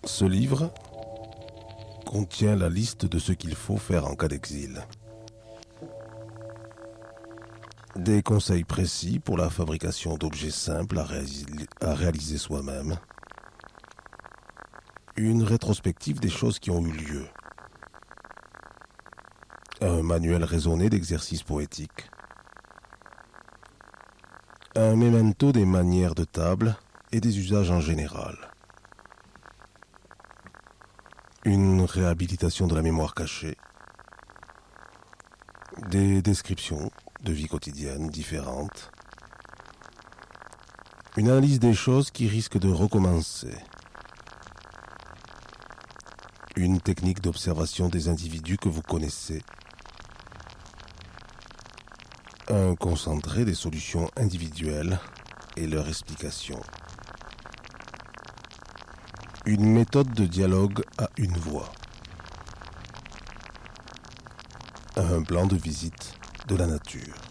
Ce livre contient la liste de ce qu'il faut faire en cas d'exil. Des conseils précis pour la fabrication d'objets simples à réaliser soi-même. Une rétrospective des choses qui ont eu lieu. Un manuel raisonné d'exercices poétiques. Un memento des manières de table et des usages en général. Une réhabilitation de la mémoire cachée. Des descriptions de vie quotidienne différentes. Une analyse des choses qui risquent de recommencer. Une technique d'observation des individus que vous connaissez. Un concentré des solutions individuelles et leur explication. Une méthode de dialogue à une voix. Un plan de visite de la nature.